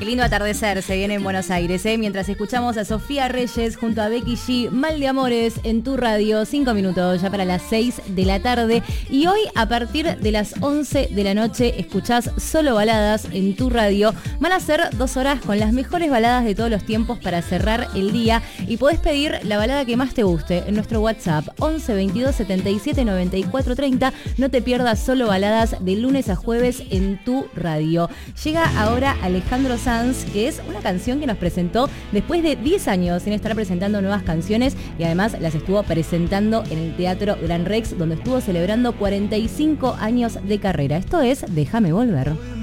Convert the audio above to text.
Qué lindo atardecer se viene en Buenos Aires, mientras escuchamos a Sofía Reyes junto a Becky G, Mal de Amores en tu radio, 5 minutos ya para las 6 de la tarde. Y hoy a partir de las 11 de la noche escuchás solo baladas en tu radio. Van a ser 2 horas con las mejores baladas de todos los tiempos para cerrar el día. Y podés pedir la balada que más te guste en nuestro WhatsApp 11 22 77 94 30. No te pierdas solo baladas de lunes a jueves en tu radio. Llega ahora Alejandro Sanz, que es una canción que nos presentó después de 10 años sin estar presentando nuevas canciones, y además las estuvo presentando en el Teatro Gran Rex, donde estuvo celebrando 45 años de carrera. Esto es Déjame Volver.